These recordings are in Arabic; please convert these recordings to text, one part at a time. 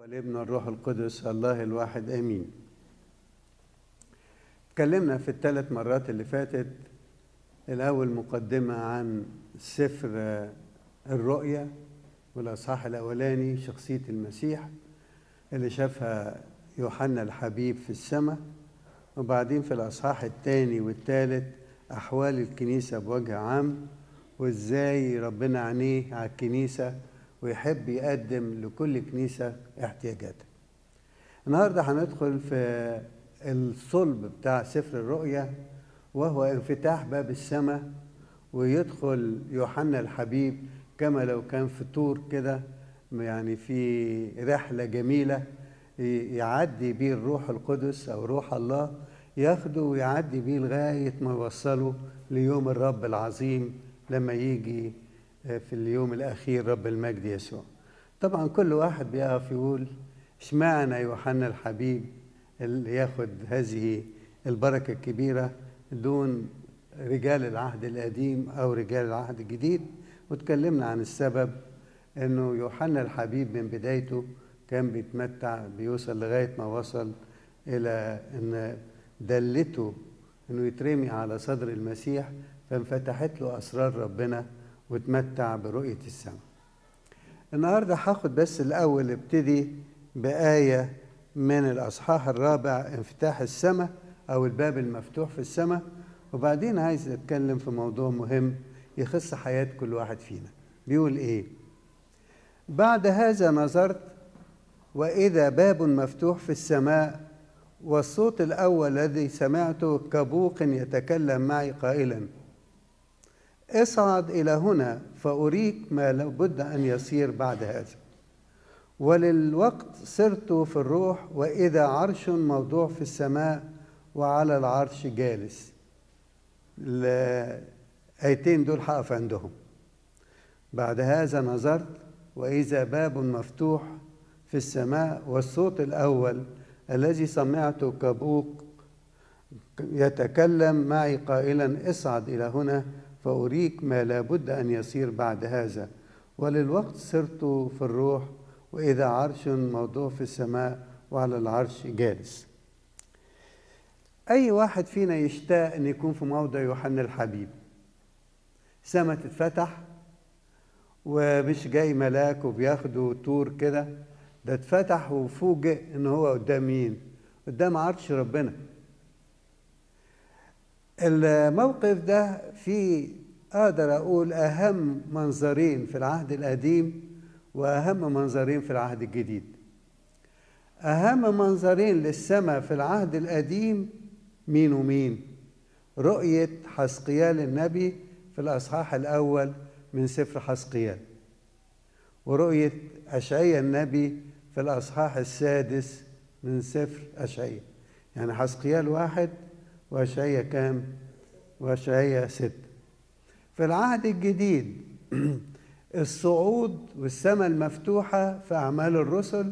والابن والروح القدس الله الواحد امين. اتكلمنا في الثلاث مرات اللي فاتت، الاول مقدمه عن سفر الرؤيا والاصحاح الاولاني شخصيه المسيح اللي شافها يوحنا الحبيب في السماء، وبعدين في الاصحاح الثاني والثالث احوال الكنيسه بوجه عام وازاي ربنا عينيه على الكنيسه ويحب يقدم لكل كنيسة احتياجاتها. النهاردة هندخل في الصلب بتاع سفر الرؤيا، وهو انفتاح باب السماء، ويدخل يوحنا الحبيب كما لو كان في طور كده، يعني في رحلة جميلة يعدي بيه الروح القدس أو روح الله، ياخده ويعدي بيه لغاية ما يوصله ليوم الرب العظيم لما يجي في اليوم الأخير رب المجد يسوع. طبعا كل واحد بيقف يقول اشمعنى يوحنا الحبيب اللي ياخد هذه البركة الكبيرة دون رجال العهد القديم أو رجال العهد الجديد. وتكلمنا عن السبب أنه يوحنا الحبيب من بدايته كان بيتمتع بيوصل لغاية ما وصل إلى أن دلته أنه يترمي على صدر المسيح، فانفتحت له أسرار ربنا وتمتع برؤية السماء. النهاردة هاخد بس الأول ابتدي بآية من الأصحاح الرابع، انفتاح السماء أو الباب المفتوح في السماء، وبعدين عايز أتكلم في موضوع مهم يخص حياة كل واحد فينا. بيقول إيه؟ بعد هذا نظرت وإذا باب مفتوح في السماء، والصوت الأول الذي سمعته كبوق يتكلم معي قائلا اصعد إلى هنا فأريك ما لابد أن يصير بعد هذا. وللوقت صرت في الروح وإذا عرش موضوع في السماء وعلى العرش جالس. الآيتين دول هقف عندهم. بعد هذا نظرت وإذا باب مفتوح في السماء، والصوت الأول الذي سمعته كبوق يتكلم معي قائلا اصعد إلى هنا فأريك ما لابد أن يصير بعد هذا. وللوقت صرت في الروح وإذا عرش موضوع في السماء وعلى العرش جالس. أي واحد فينا يشتاق أن يكون في موضع يوحنا الحبيب. سما تتفتح ومش جاي ملاك وبياخدوا طور كده، ده اتفتح وفوجئ أنه هو قدام مين؟ قدام عرش ربنا. الموقف ده فيه أقدر أقول أهم منظرين في العهد القديم وأهم منظرين في العهد الجديد. أهم منظرين للسماء في العهد القديم مين ومين؟ رؤية حسقيال النبي في الأصحاح الأول من سفر حسقيال، ورؤية أشعيا النبي في الأصحاح السادس من سفر أشعيا. يعني حسقيال 1 وأشعيا كام؟ وأشعيا 6. في العهد الجديد الصعود والسماء المفتوحة في أعمال الرسل،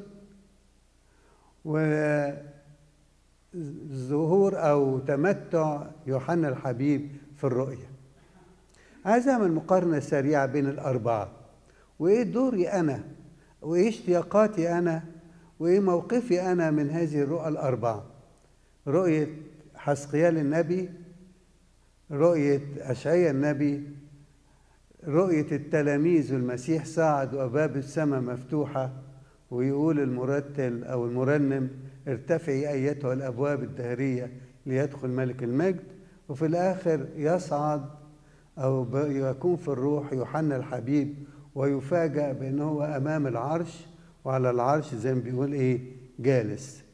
وظهور أو تمتع يوحنا الحبيب في الرؤية. عايز أعمل مقارنة سريعة بين الأربعة، وإيه دوري أنا وإيه اشتياقاتي أنا وإيه موقفي أنا من هذه الرؤى الأربعة. رؤية حسقيال النبي، رؤية أشعيا النبي، رؤية التلاميذ والمسيح صعد وأبواب السماء مفتوحة، ويقول المرتل أو المرنم ارتفعي أيتها الأبواب الدهرية ليدخل ملك المجد. وفي الآخر يصعد أو يكون في الروح يوحنا الحبيب ويفاجأ بأنه هو أمام العرش، وعلى العرش زي ما بيقول إيه؟ جالس.